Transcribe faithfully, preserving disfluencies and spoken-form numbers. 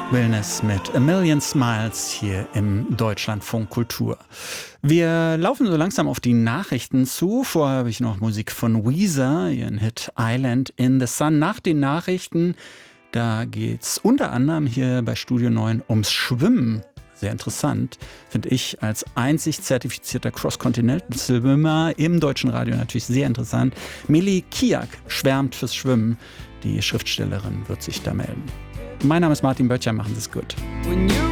Wellness mit A Million Smiles hier im Deutschlandfunk Kultur. Wir laufen so langsam auf die Nachrichten zu. Vorher habe ich noch Musik von Weezer, ihren Hit Island in the Sun. Nach den Nachrichten, da geht es unter anderem hier bei Studio neun ums Schwimmen. Sehr interessant, finde ich, als einzig zertifizierter Cross-Continental-Swimmer im deutschen Radio natürlich sehr interessant. Meli Kiak schwärmt fürs Schwimmen. Die Schriftstellerin wird sich da melden. Mein Name ist Martin Böttcher, machen Sie es gut.